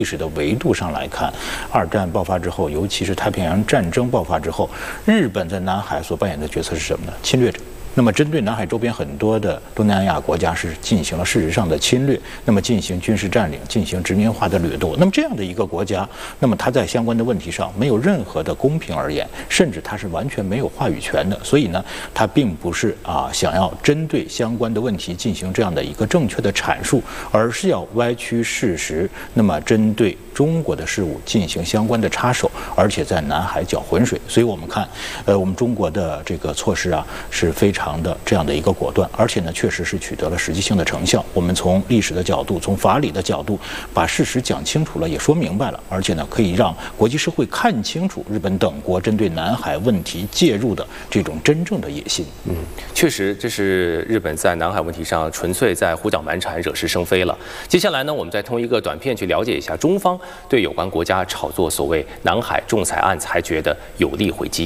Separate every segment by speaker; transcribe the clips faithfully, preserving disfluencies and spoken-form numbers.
Speaker 1: 历史的维度上来看，二战爆发之后，尤其是太平洋战争爆发之后，日本在南海所扮演的角色是什么呢？侵略者。那么，针对南海周边很多的东南亚国家是进行了事实上的侵略，那么进行军事占领，进行殖民化的掠夺。那么这样的一个国家，那么它在相关的问题上没有任何的公平而言，甚至它是完全没有话语权的。所以呢，它并不是啊想要针对相关的问题进行这样的一个正确的阐述，而是要歪曲事实，那么针对中国的事务进行相关的插手，而且在南海搅浑水。所以我们看，呃，我们中国的这个措施啊是非常。长的这样的一个果断，而且呢，确实是取得了实际性的成效。我们从历史的角度，从法理的角度，把事实讲清楚了，也说明白了，而且呢，可以让国际社会看清楚日本等国针对南海问题介入的这种真正的野心。
Speaker 2: 嗯，确实，这是日本在南海问题上纯粹在胡搅蛮缠、惹是生非了。接下来呢，我们再通一个短片去了解一下中方对有关国家炒作所谓南海仲裁案裁决的有力回击。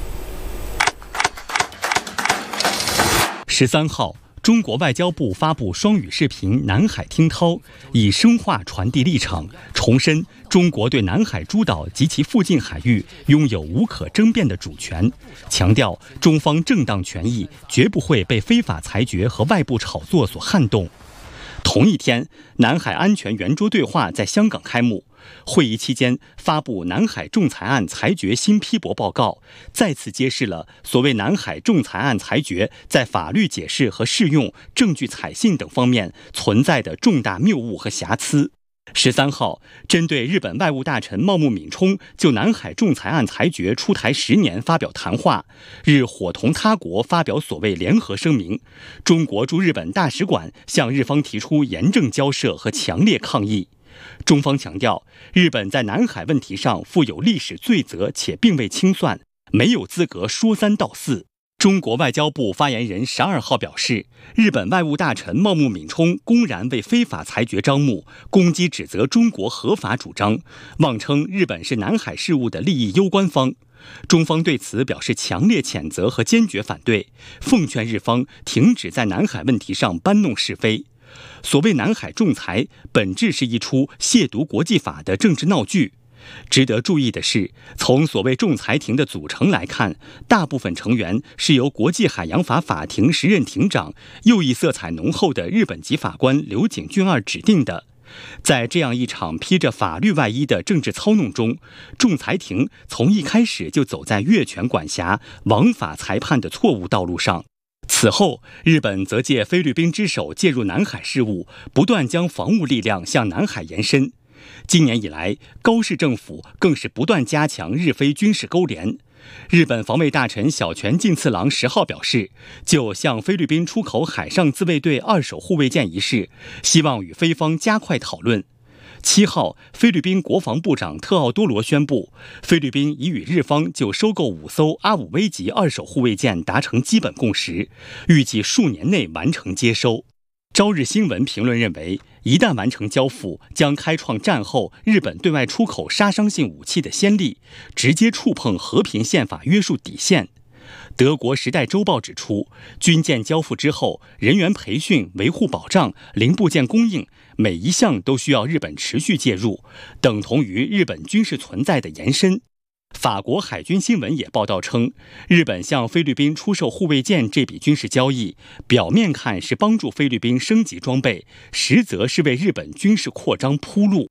Speaker 3: 十三号，中国外交部发布双语视频《南海听涛》，以深化传递立场，重申中国对南海诸岛及其附近海域拥有无可争辩的主权，强调中方正当权益绝不会被非法裁决和外部炒作所撼动。同一天，南海安全圆桌对话在香港开幕。会议期间发布南海仲裁案裁决新批驳报告，再次揭示了所谓南海仲裁案裁决在法律解释和适用、证据采信等方面存在的重大谬误和瑕疵。十三号，针对日本外务大臣茂木敏充就南海仲裁案裁决出台十年发表谈话，日伙同他国发表所谓联合声明，中国驻日本大使馆向日方提出严正交涉和强烈抗议。中方强调，日本在南海问题上负有历史罪责，且并未清算，没有资格说三道四。中国外交部发言人十二号表示，日本外务大臣茂木敏充公然为非法裁决张目，攻击指责中国合法主张，妄称日本是南海事务的利益攸关方。中方对此表示强烈谴责和坚决反对，奉劝日方停止在南海问题上搬弄是非。所谓南海仲裁，本质是一出亵渎国际法的政治闹剧。值得注意的是，从所谓仲裁庭的组成来看，大部分成员是由国际海洋法法庭时任庭长、右翼色彩浓厚的日本籍法官柳井俊二指定的。在这样一场披着法律外衣的政治操弄中，仲裁庭从一开始就走在越权管辖、枉法裁判的错误道路上。此后，日本则借菲律宾之手介入南海事务，不断将防务力量向南海延伸。今年以来，高市政府更是不断加强日菲军事勾连。日本防卫大臣小泉进次郎十号表示，就向菲律宾出口海上自卫队二手护卫舰一事，希望与菲方加快讨论。七号，菲律宾国防部长特奥多罗宣布，菲律宾已与日方就收购五艘阿五威级二手护卫舰达成基本共识，预计数年内完成接收。朝日新闻评论认为，一旦完成交付，将开创战后日本对外出口杀伤性武器的先例，直接触碰和平宪法约束底线。德国《时代周报》指出，军舰交付之后，人员培训、维护保障、零部件供应，每一项都需要日本持续介入，等同于日本军事存在的延伸。法国海军新闻也报道称，日本向菲律宾出售护卫舰这笔军事交易，表面看是帮助菲律宾升级装备，实则是为日本军事扩张铺路。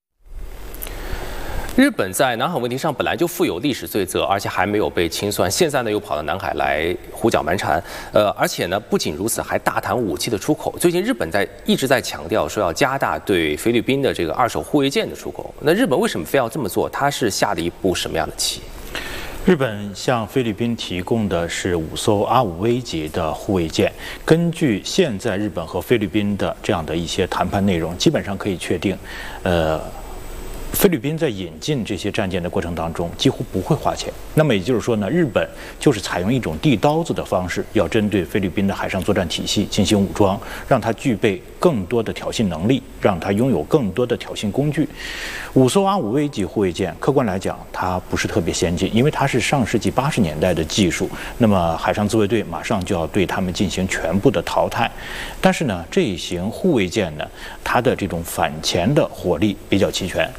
Speaker 2: 日本在南海问题上本来就负有历史罪责，而且还没有被清算，现在呢又跑到南海来胡搅蛮缠，呃，而且呢不仅如此，还大谈武器的出口。最近日本在一直在强调说要加大对菲律宾的这个二手护卫舰的出口。那日本为什么非要这么做？它是下了一步什么样的棋？
Speaker 1: 日本向菲律宾提供的是五艘阿五威级的护卫舰。根据现在日本和菲律宾的这样的一些谈判内容，基本上可以确定，呃。菲律宾在引进这些战舰的过程当中，几乎不会花钱。那么也就是说呢，日本就是采用一种递刀子的方式，要针对菲律宾的海上作战体系进行武装，让它具备更多的挑衅能力，让它拥有更多的挑衅工具。五艘阿五威级护卫舰，客观来讲，它不是特别先进，因为它是上世纪八十年代的技术。那么海上自卫队马上就要对它们进行全部的淘汰。但是呢，这一型护卫舰呢，它的这种反潜的火力比较齐全。